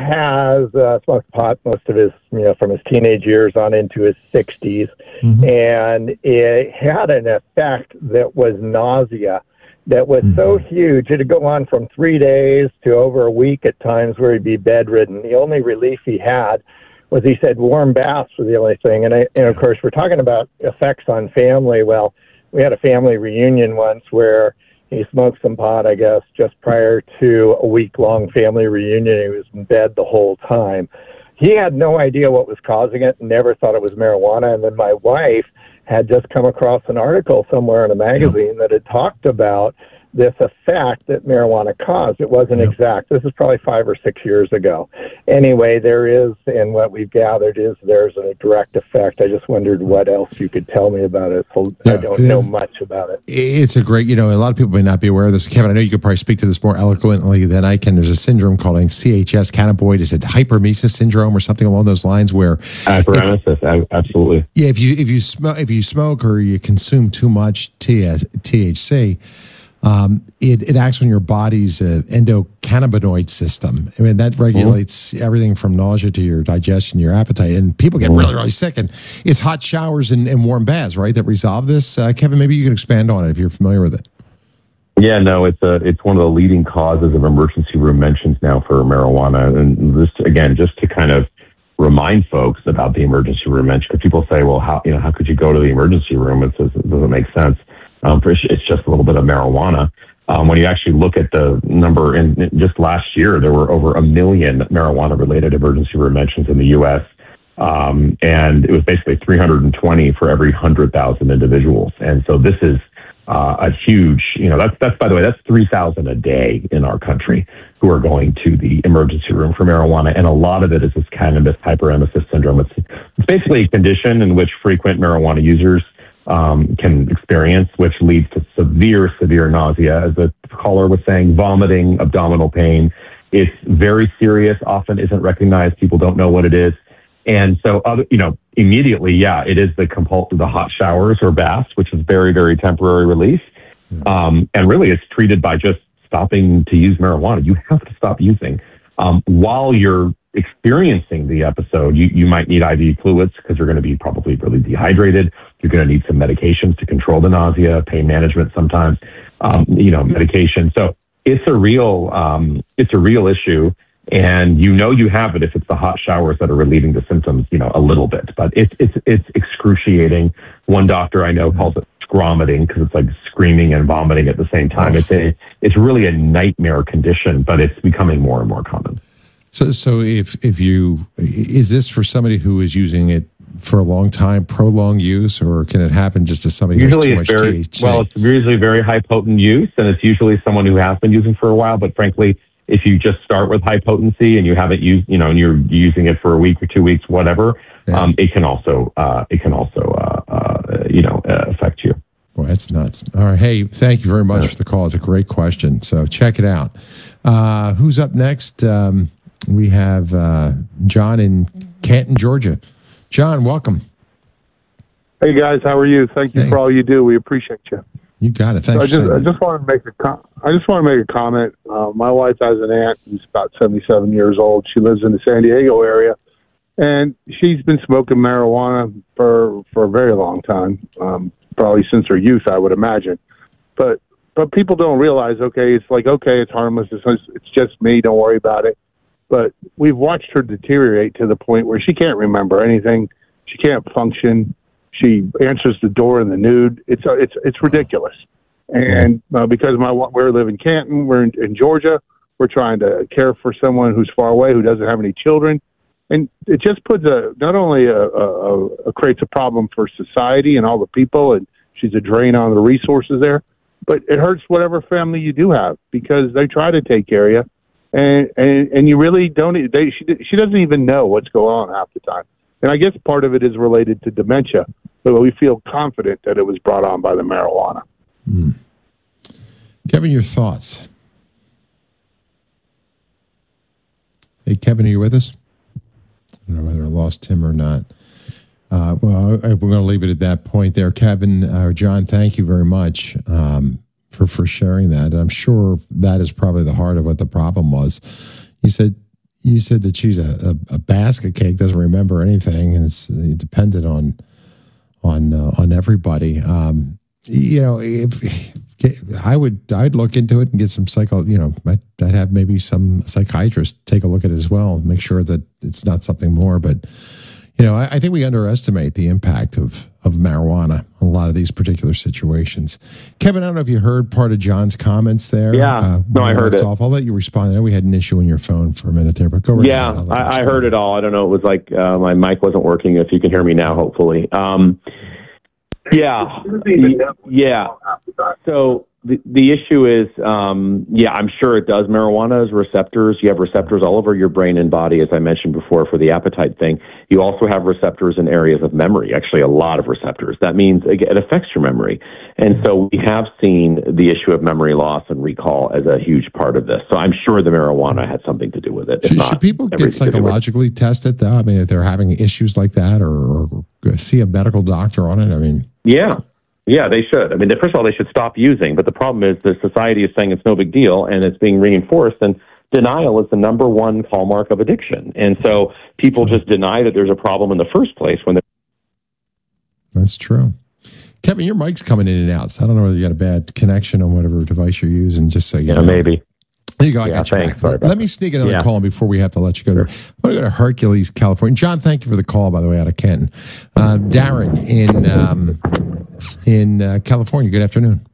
has uh, smoked pot most of his, you know, from his teenage years on into his sixties, mm-hmm. and it had an effect that was nausea that was mm-hmm. so huge. It'd go on from three days to over a week at times, where he'd be bedridden. The only relief he had was, he said, warm baths were the only thing. And, I, and of course, we're talking about effects on family. Well, we had a family reunion once where he smoked some pot, I guess, just prior to a week-long family reunion. He was in bed the whole time. He had no idea what was causing it, never thought it was marijuana. And then my wife had just come across an article somewhere in a magazine that had talked about this effect that marijuana caused. It wasn't yep. exact. This is probably five or six years ago. Anyway, there is, and what we've gathered is there's a direct effect. I just wondered what else you could tell me about it. So yeah, I don't know much about it. It's a great, you know, a lot of people may not be aware of this. Kevin, I know you could probably speak to this more eloquently than I can. There's a syndrome called C H S, cannabinoid, is it hyperemesis syndrome or something along those lines, where hyperemesis, absolutely. Yeah, if you if you smoke if you smoke or you consume too much T H C, Um, it, it acts on your body's uh, endocannabinoid system. I mean, that regulates mm-hmm. everything from nausea to your digestion, your appetite. And people get really, really sick. And it's hot showers and, and warm baths, right, that resolve this? Uh, Kevin, maybe you can expand on it if you're familiar with it. Yeah, no, it's a, it's one of the leading causes of emergency room mentions now for marijuana. And this, again, just to kind of remind folks about the emergency room mention, because people say, well, how, you know, how could you go to the emergency room? It doesn't, it doesn't make sense. Um, it's just a little bit of marijuana. Um, when you actually look at the number, in, in just last year, there were over a million marijuana-related emergency room mentions in the U S, um, and it was basically three hundred twenty for every one hundred thousand individuals. And so this is uh, a huge, you know, that's, that's by the way, that's three thousand a day in our country who are going to the emergency room for marijuana, and a lot of it is this cannabis hyperemesis syndrome. It's, it's basically a condition in which frequent marijuana users Um, can experience, which leads to severe, severe nausea, as the caller was saying, vomiting, abdominal pain. It's very serious, often isn't recognized. People don't know what it is. And so, other, you know, immediately, yeah, it is the compulsive, the hot showers or baths, which is very, very temporary relief. Um, and really, it's treated by just stopping to use marijuana. You have to stop using. Um, while you're experiencing the episode, you, you might need I V fluids because you're going to be probably really dehydrated. You're going to need some medications to control the nausea, pain management sometimes, um, you know, medication. So it's a real, um, it's a real issue. And you know you have it if it's the hot showers that are relieving the symptoms, you know, a little bit. But it's it's it's excruciating. One doctor I know calls it scromiting because it's like screaming and vomiting at the same time. It's a it's really a nightmare condition, but it's becoming more and more common. So, so if if you is this for somebody who is using it for a long time, prolonged use, or can it happen just to somebody who usually has too it's much very, T H C? Well, it's usually very high potent use, and it's usually someone who has been using for a while. But frankly, if you just start with high potency and you haven't used, you know, and you're using it for a week or two weeks, whatever, yeah. um, it can also uh, it can also uh, uh, you know uh, affect you. Boy, that's nuts. All right, hey, thank you very much yeah. for the call. It's a great question. So check it out. Uh, who's up next? Um, We have uh, John in Canton, Georgia. John, welcome. Hey guys, how are you? Thank you hey. for all you do. We appreciate you. You got it. Thanks. So I just, I just want to make a com- I just want to make a comment. Uh, my wife has an aunt who's about seventy-seven years old. She lives in the San Diego area, and she's been smoking marijuana for for a very long time, um, probably since her youth, I would imagine. But but people don't realize. Okay, it's like okay, it's harmless. It's it's just me. Don't worry about it. But we've watched her deteriorate to the point where she can't remember anything. She can't function. She answers the door in the nude. It's uh, it's it's ridiculous. And uh, because my we live in Canton, we're in, in Georgia. We're trying to care for someone who's far away, who doesn't have any children, and it just puts a not only a, a, a creates a problem for society and all the people, and she's a drain on the resources there. But it hurts whatever family you do have because they try to take care of you. And, and and you really don't. They, she she doesn't even know what's going on half the time. And I guess part of it is related to dementia, but we feel confident that it was brought on by the marijuana. Mm. Kevin, your thoughts? Hey, Kevin, are you with us? I don't know whether I lost him or not. Uh, well, we're going to leave it at that point there. Kevin, or uh, John, thank you very much um, for, for sharing that. I'm sure that is probably the heart of what the problem was. You said you said that she's a, a, a basket cake, doesn't remember anything, and it's dependent on on uh, on everybody. Um, you know, if I would, I'd look into it and get some psycho. You know, I'd, I'd have maybe some psychiatrist take a look at it as well, and make sure that it's not something more. But you know, I, I think we underestimate the impact of of marijuana on a lot of these particular situations. Kevin, I don't know if you heard part of John's comments there. Yeah, uh, no, I heard it. Off. I'll let you respond. I know we had an issue in your phone for a minute there, but go right yeah, ahead. I, I heard it all. I don't know. It was like uh, my mic wasn't working. If you can hear me now, hopefully. Um, yeah, yeah. So the the issue is, um, yeah, I'm sure it does. Marijuana's receptors. You have receptors all over your brain and body, as I mentioned before, for the appetite thing. You also have receptors in areas of memory. Actually, a lot of receptors. That means it affects your memory, and so we have seen the issue of memory loss and recall as a huge part of this. So I'm sure the marijuana had something to do with it. Should, should people get psychologically tested, though? I mean, if they're having issues like that, or, or see a medical doctor on it. I mean, yeah. Yeah, they should. I mean, first of all, they should stop using. But the problem is the society is saying it's no big deal, and it's being reinforced. And denial is the number one hallmark of addiction. And so people just deny that there's a problem in the first place when they're... That's true. Kevin, your mic's coming in and out. So I don't know whether you got a bad connection on whatever device you're using, just so you yeah, know. maybe. There you go. I yeah, got you thanks. back. Let, let me sneak another yeah. call before we have to let you go. To, I'm going to go to Hercules, California. John, thank you for the call, by the way, out of Canton. Uh, Darren in um, in uh, California. Good afternoon.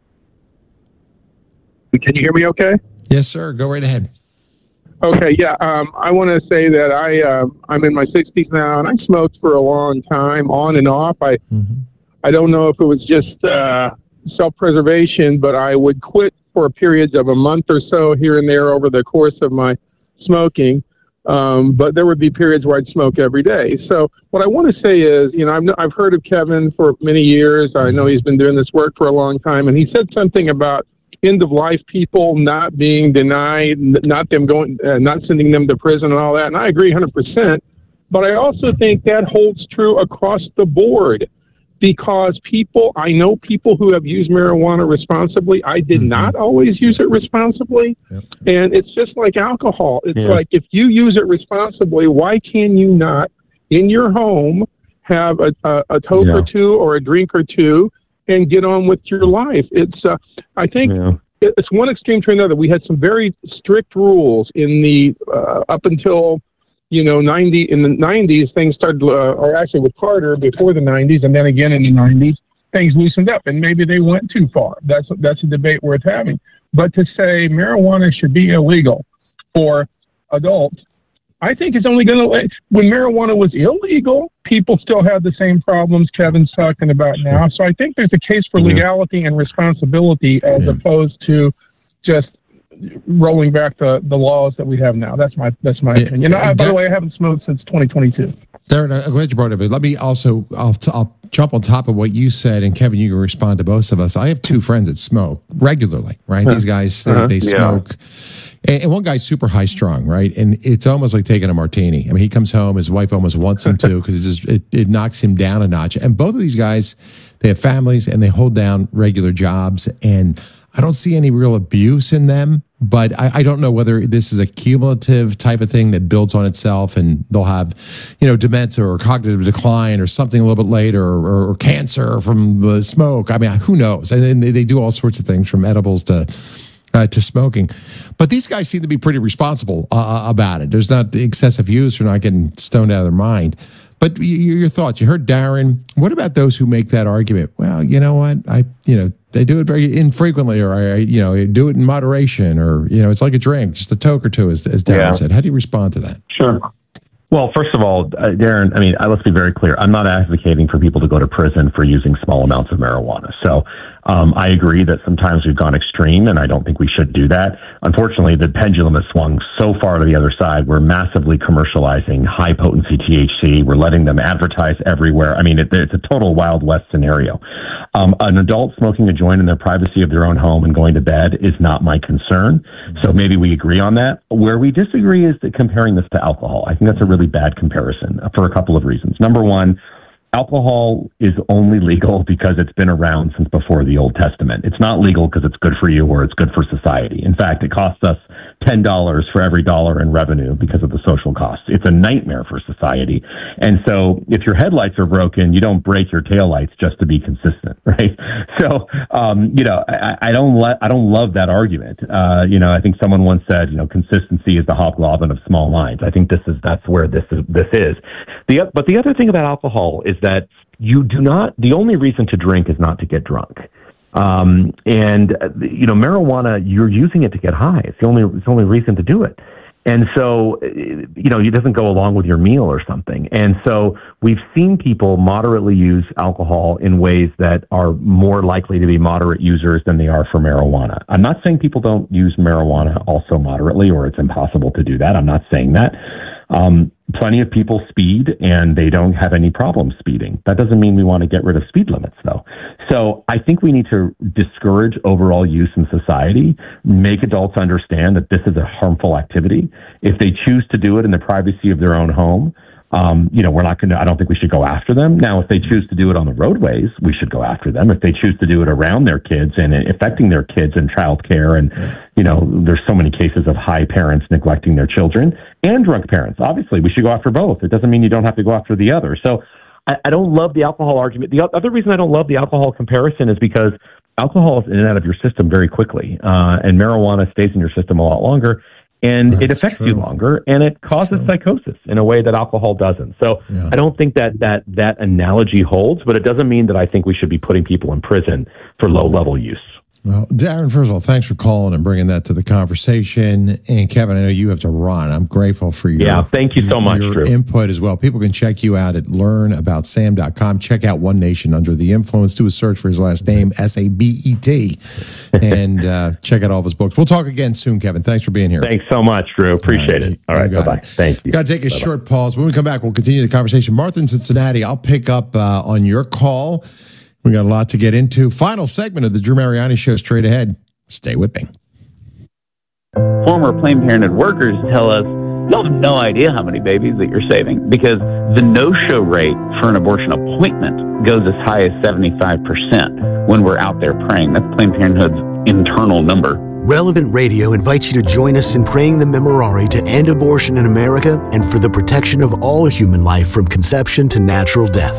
Can you hear me okay? Yes, sir. Go right ahead. Okay, yeah. Um, I want to say that I, uh, I'm in my sixties now, and I smoked for a long time, on and off. I, mm-hmm. I don't know if it was just uh, self-preservation, but I would quit for periods of a month or so here and there over the course of my smoking. Um, but there would be periods where I'd smoke every day. So what I want to say is, you know, I've, I've heard of Kevin for many years. I know he's been doing this work for a long time. And he said something about end-of-life people not being denied, not them going, uh, not sending them to prison and all that. And I agree one hundred percent. But I also think that holds true across the board. Because people, I know people who have used marijuana responsibly. I did mm-hmm. not always use it responsibly. Yep. And it's just like alcohol. It's yeah. like if you use it responsibly, why can you not, in your home, have a, a, a toke yeah. or two or a drink or two and get on with your life? It's, uh, I think, yeah. it's one extreme to another. We had some very strict rules in the, uh, up until... You know, ninety in the nineties, things started, uh, or actually with Carter before the nineties, and then again in the nineties, things loosened up, and maybe they went too far. That's that's a debate worth having. But to say marijuana should be illegal for adults, I think it's only going to. When marijuana was illegal, people still had the same problems Kevin's talking about now. So I think there's a case for legality and responsibility as yeah. opposed to just rolling back the, the laws that we have now. That's my that's my yeah, opinion. Yeah, by the way, I haven't smoked since twenty twenty-two. Darren, I'm glad you brought it up. Let me also, I'll, I'll jump on top of what you said, and Kevin, you can respond to both of us. I have two friends that smoke regularly, right? Uh, These guys, they, uh-huh. they smoke. Yeah. And, and one guy's super high strung, right? And it's almost like taking a martini. I mean, he comes home, his wife almost wants him to because it, it knocks him down a notch. And both of these guys, they have families and they hold down regular jobs. And I don't see any real abuse in them, but I, I don't know whether this is a cumulative type of thing that builds on itself and they'll have, you know, dementia or cognitive decline or something a little bit later or, or cancer from the smoke. I mean, who knows? And, and they, they do all sorts of things from edibles to uh, to smoking. But these guys seem to be pretty responsible uh, about it. There's not excessive use. They're not getting stoned out of their mind. But your thoughts, you heard Darren. What about those who make that argument? Well, you know what? I, you know, they do it very infrequently, or I, you know, do it in moderation, or you know, it's like a drink, just a toke or two, as, as Darren yeah. said. How do you respond to that? Sure. Well, first of all, uh, Darren, I mean, let's be very clear. I'm not advocating for people to go to prison for using small amounts of marijuana. So Um, I agree that sometimes we've gone extreme, and I don't think we should do that. Unfortunately, the pendulum has swung so far to the other side. We're massively commercializing high-potency T H C. We're letting them advertise everywhere. I mean, it, it's a total Wild West scenario. Um, an adult smoking a joint in the privacy of their own home and going to bed is not my concern. So maybe we agree on that. Where we disagree is that comparing this to alcohol. I think that's a really bad comparison for a couple of reasons. Number one, alcohol is only legal because it's been around since before the Old Testament. It's not legal because it's good for you or it's good for society. In fact, it costs us ten dollars for every dollar in revenue because of the social costs. It's a nightmare for society. And so if your headlights are broken, you don't break your taillights just to be consistent, right? So, um, you know, I, I don't let, I don't love that argument. Uh, you know, I think someone once said, you know, consistency is the hobgoblin of small minds. I think this is, that's where this is, this is. The, but the other thing about alcohol is that you do not, the only reason to drink is not to get drunk. Um, and, uh, you know, marijuana, you're using it to get high. It's the only, it's the only reason to do it. And so, you know, it doesn't go along with your meal or something. And so we've seen people moderately use alcohol in ways that are more likely to be moderate users than they are for marijuana. I'm not saying people don't use marijuana also moderately, or it's impossible to do that. I'm not saying that. Um, plenty of people speed and they don't have any problem speeding. That doesn't mean we want to get rid of speed limits, though. So I think we need to discourage overall use in society, make adults understand that this is a harmful activity. If they choose to do it in the privacy of their own home, Um, you know, we're not going to, I don't think we should go after them. Now, if they choose to do it on the roadways, we should go after them. If they choose to do it around their kids and affecting their kids in childcare, and, you know, there's so many cases of high parents neglecting their children and drunk parents. Obviously, we should go after both. It doesn't mean you don't have to go after the other. So I, I don't love the alcohol argument. The other reason I don't love the alcohol comparison is because alcohol is in and out of your system very quickly, uh, and marijuana stays in your system a lot longer. And That's it affects true. you longer, and it causes true. psychosis in a way that alcohol doesn't. So yeah. I don't think that, that that analogy holds, but it doesn't mean that I think we should be putting people in prison for low-level use. Well, Darren, first of all, thanks for calling and bringing that to the conversation. And Kevin, I know you have to run. I'm grateful for your, yeah, thank you so much, your Drew. input as well. People can check you out at learn about sam dot com. Check out One Nation Under the Influence. Do a search for his last name, S A B E T, and uh, check out all of his books. We'll talk again soon, Kevin. Thanks for being here. Thanks so much, Drew. Appreciate all right. it. All right, bye-bye. It. Thank you. Got to take a bye-bye. short pause. When we come back, we'll continue the conversation. Martha in Cincinnati, I'll pick up uh, on your call. We got a lot to get into. Final segment of the Drew Mariani Show straight ahead. Stay with me. Former Planned Parenthood workers tell us you'll have no idea how many babies that you're saving, because the no-show rate for an abortion appointment goes as high as seventy-five percent when we're out there praying. That's Planned Parenthood's internal number. Relevant Radio invites you to join us in praying the Memorare to end abortion in America and for the protection of all human life from conception to natural death.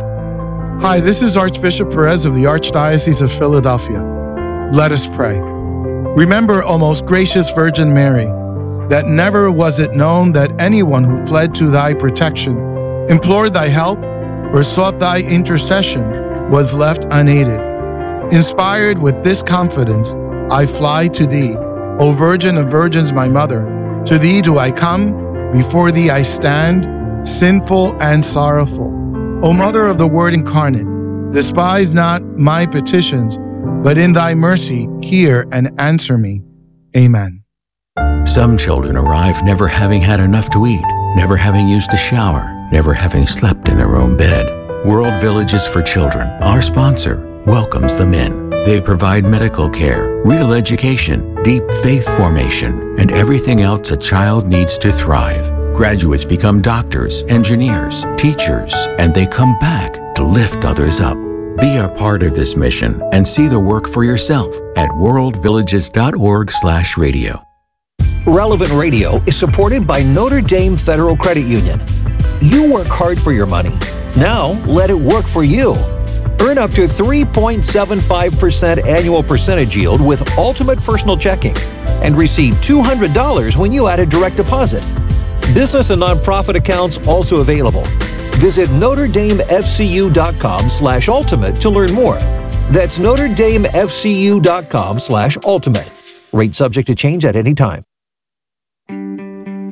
Hi, this is Archbishop Perez of the Archdiocese of Philadelphia. Let us pray. Remember, O most gracious Virgin Mary, that never was it known that anyone who fled to thy protection, implored thy help, or sought thy intercession was left unaided. Inspired with this confidence, I fly to thee, O Virgin of Virgins, my mother. To thee do I come, before thee I stand, sinful and sorrowful. O Mother of the Word incarnate, despise not my petitions, but in thy mercy hear and answer me. Amen. Some children arrive never having had enough to eat, never having used a shower, never having slept in their own bed. World Villages for Children, our sponsor, welcomes them in. They provide medical care, real education, deep faith formation, and everything else a child needs to thrive. Graduates become doctors, engineers, teachers, and they come back to lift others up. Be a part of this mission and see the work for yourself at worldvillages.org slash radio. Relevant Radio is supported by Notre Dame Federal Credit Union. You work hard for your money. Now let it work for you. Earn up to three point seven five percent annual percentage yield with Ultimate Personal Checking and receive two hundred dollars when you add a direct deposit. Business and nonprofit accounts also available. Visit Notre Dame F C U dot com slash ultimate to learn more. That's Notre Dame F C U dot com slash ultimate. Rate subject to change at any time.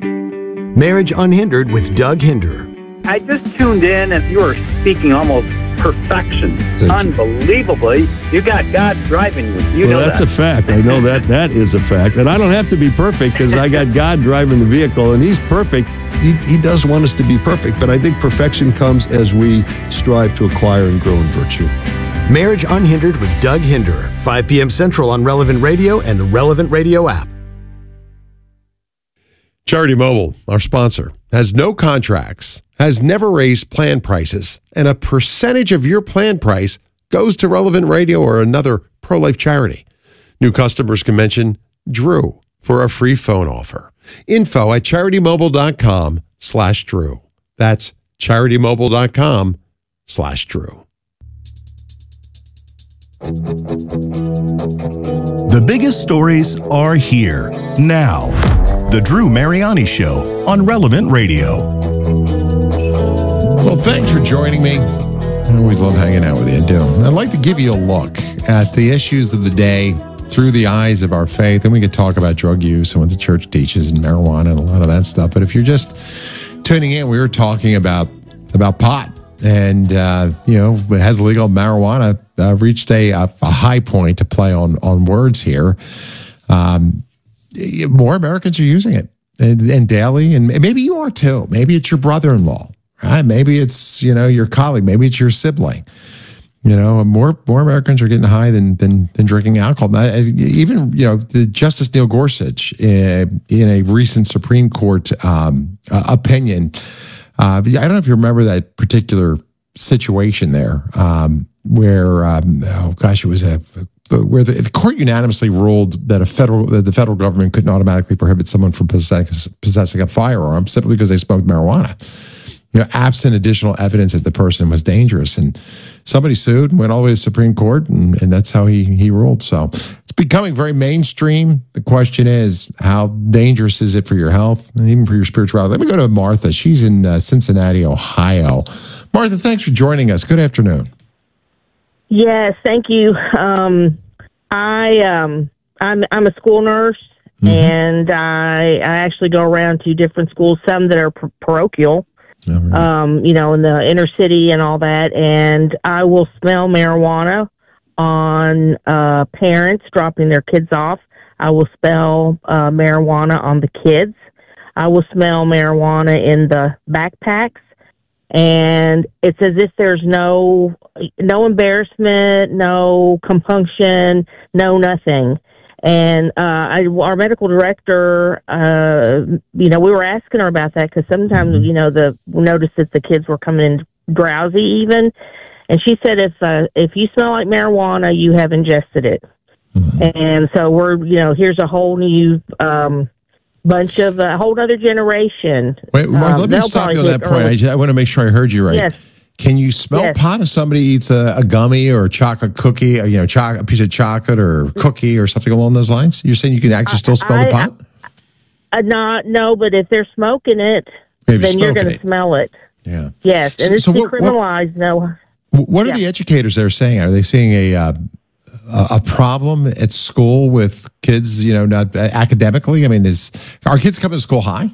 Marriage Unhindered with Doug Hinderer. I just tuned in and you were speaking almost perfection. Unbelievably, you got God driving you. You well, know that's that. a fact. I know that that is a fact. And I don't have to be perfect because I got God driving the vehicle, and he's perfect. He, he does want us to be perfect, but I think perfection comes as we strive to acquire and grow in virtue. Marriage Unhindered with Doug Hinderer, five p.m. Central on Relevant Radio and the Relevant Radio app. Charity Mobile, our sponsor, has no contracts, has never raised plan prices, and a percentage of your plan price goes to Relevant Radio or another pro-life charity. New customers can mention Drew for a free phone offer. Info at charitymobile.com slash Drew. That's charitymobile.com slash Drew. The biggest stories are here now. The Drew Mariani Show on Relevant Radio. Well, thanks for joining me. I always love hanging out with you, I do. I'd like to give you a look at the issues of the day through the eyes of our faith. And we could talk about drug use and what the church teaches and marijuana and a lot of that stuff. But if you're just tuning in, we were talking about, about pot. And, uh, you know, has legal marijuana uh, reached a, a high point to play on, on words here. Um, more Americans are using it and, and daily. And maybe you are too. Maybe it's your brother-in-law, right? Maybe it's, you know, your colleague. Maybe it's your sibling. You know, more more Americans are getting high than than, than drinking alcohol. Even, you know, the Justice Neil Gorsuch uh, in a recent Supreme Court um, uh, opinion, uh, I don't know if you remember that particular situation there um, where, um, oh gosh, it was a where the, the court unanimously ruled that a federal that the federal government couldn't automatically prohibit someone from possess, possessing a firearm simply because they smoked marijuana. You know, absent additional evidence that the person was dangerous. And somebody sued and went all the way to the Supreme Court, and, and that's how he, he ruled. So it's becoming very mainstream. The question is, how dangerous is it for your health and even for your spirituality? Let me go to Martha. She's in uh, Cincinnati, Ohio. Martha, thanks for joining us. Good afternoon. Yes, thank you. Um, I, um, I'm, I'm a school nurse, mm-hmm. and I, I actually go around to different schools, some that are par- parochial. Oh, right. Um, you know, in the inner city and all that, and I will smell marijuana on uh, parents dropping their kids off. I will smell uh, marijuana on the kids. I will smell marijuana in the backpacks, and it's as if there's no no embarrassment, no compunction, no nothing. And uh, I, our medical director, uh, you know, we were asking her about that because sometimes, mm-hmm. you know, the we noticed that the kids were coming in drowsy even. And she said, if uh, if you smell like marijuana, you have ingested it. Mm-hmm. And so we're, you know, here's a whole new um, bunch of, a whole other generation. Wait, Martha, um, let me stop you on that point. I, just, I want to make sure I heard you right. Yes. Can you smell yes. pot if somebody eats a, a gummy or a chocolate cookie, or, you know, cho- a piece of chocolate or cookie or something along those lines? You're saying you can actually still smell I, the pot? I, I, not, no, but if they're smoking it, if then you're, you're going to smell it. Yeah. Yes, and it's so what, decriminalized. No. What are yeah. the educators there saying? Are they seeing a uh, a problem at school with kids? You know, not uh, academically. I mean, is are kids coming to school high?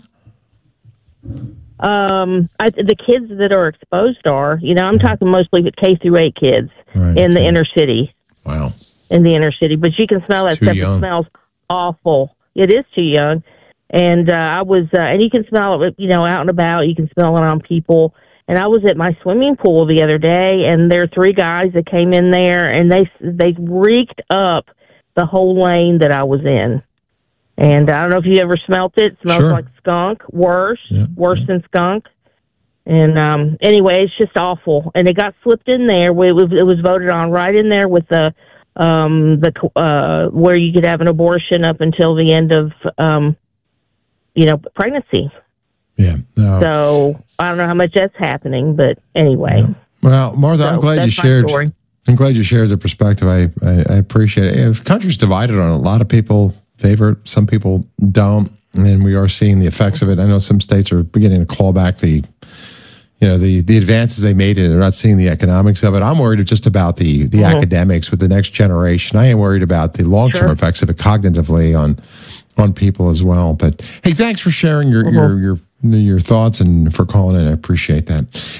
Um, I, the kids that are exposed are, you know, I'm talking mostly K through eight kids right, in okay. the inner city. Wow. In the inner city, but you can smell it's that stuff. Young. It smells awful. It is too young. And, uh, I was, uh, and you can smell it, you know, out and about. You can smell it on people. And I was at my swimming pool the other day, and there are three guys that came in there, and they, they reeked up the whole lane that I was in. And I don't know if you ever smelt it. It smells sure. like skunk, worse, yeah, worse yeah. than skunk. And um, anyway, it's just awful. And it got slipped in there. It was, it was voted on right in there with the um, the uh, where you could have an abortion up until the end of um, you know pregnancy. Yeah. No. So I don't know how much that's happening, but anyway. Yeah. Well, Martha, so I'm glad you shared. Story. I'm glad you shared the perspective. I, I, I appreciate it. The country's divided on it. A lot of people favor it. Some people don't. And we are seeing the effects of it. I know some states are beginning to claw back the, you know, the, the advances they made in it. They're not seeing the economics of it. I'm worried just about the, the mm-hmm. academics with the next generation. I am worried about the long-term sure. effects of it cognitively on on people as well. But hey, thanks for sharing your, mm-hmm. your, your, your thoughts and for calling in. I appreciate that.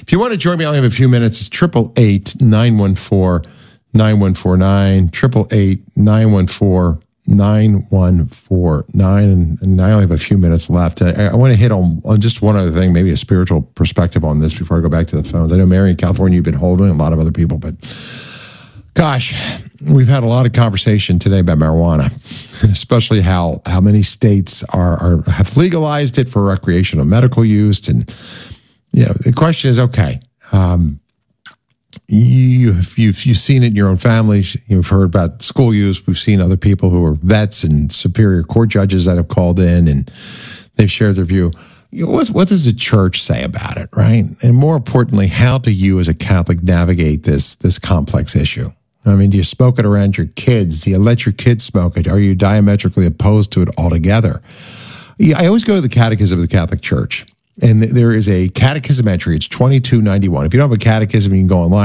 If you want to join me, I only have a few minutes. It's triple eight nine one four nine one four nine triple eight nine one four nine one four nine, and, and I only have a few minutes left. I, I want to hit on, on just one other thing, maybe a spiritual perspective on this before I go back to the phones. I know Mary in California, you've been holding, a lot of other people, but gosh, we've had a lot of conversation today about marijuana, especially how how many states are, are have legalized it for recreational medical use. And you know, the question is, okay, um, you, you've, you've seen it in your own families. You've heard about school use. We've seen other people who are vets and superior court judges that have called in and they've shared their view. You know, what, what does the church say about it, right? And more importantly, how do you as a Catholic navigate this this complex issue? I mean, do you smoke it around your kids? Do you let your kids smoke it? Are you diametrically opposed to it altogether? Yeah, I always go to the Catechism of the Catholic Church, and there is a catechism entry. It's twenty-two ninety-one. If you don't have a catechism, you can go online.